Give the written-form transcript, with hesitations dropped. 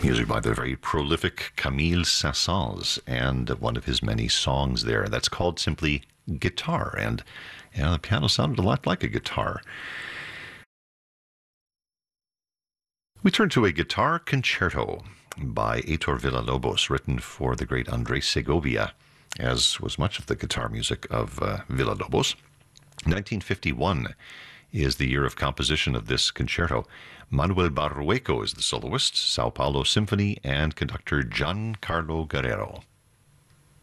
Music by the very prolific Camille Saint-Saëns, and one of his many songs there that's called simply Guitar, and the piano sounded a lot like a guitar. We turn to a guitar concerto by Heitor Villa-Lobos, written for the great Andrés Segovia, as was much of the guitar music of Villa-Lobos. 1951 is the year of composition of this concerto. Manuel Barrueco is the soloist, Sao Paulo Symphony, and conductor Giancarlo Guerrero.